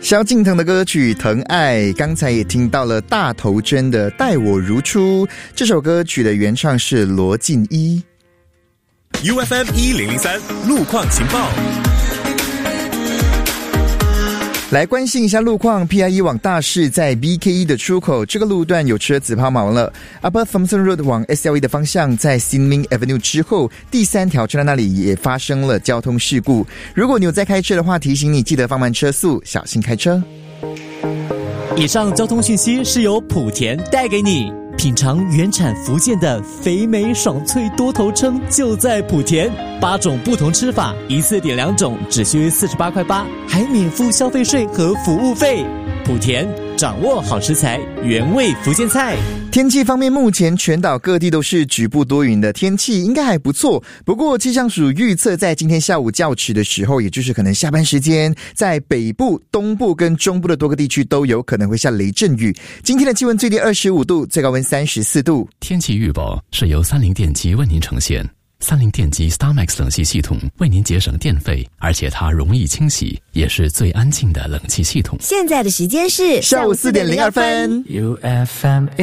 萧敬腾的歌曲《疼爱》，刚才也听到了大头针的《待我如初》。这首歌曲的原唱是罗晋一。 UFM 1003路况情报。 来关心一下路况 ，PIE 往大市在 BKE 的出口，这个路段有车子抛锚了。Upper Thomson Road 往 SLE 的方向，在 Sin Ming Avenue 之后，第3条车站那里也发生了交通事故。如果你有在开车的话，提醒你记得放慢车速，小心开车。 以上交通讯息是由莆田带给你。品尝原产福建的肥美爽脆多头称就在莆田，8种不同吃法，一次点2种，只需48.8块，还免付消费税和服务费。莆田掌握好食材，原味福建菜。 天气方面，目前全岛各地都是局部多云的天气，应该还不错。不过气象署预测，在今天下午较迟的时候，也就是可能下班时间，在北部、东部跟中部的多个地区都有可能会下雷阵雨。今天的气温最低25度，最高温34度。 天气预报是由30电机为您呈现。30电机 StarMax 冷气系统为您节省电费，而且它容易清洗，也是最安静的冷气系统。 现在的时间是下午4点02分。 UFM